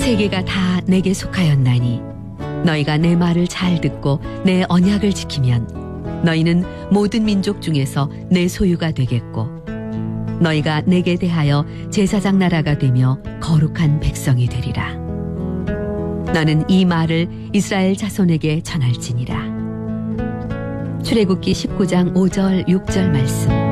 세계가 다 내게 속하였나니 너희가 내 말을 잘 듣고 내 언약을 지키면 너희는 모든 민족 중에서 내 소유가 되겠고 너희가 내게 대하여 제사장 나라가 되며 거룩한 백성이 되리라. 너는 이 말을 이스라엘 자손에게 전할지니라. 출애굽기 19장 5절 6절 말씀.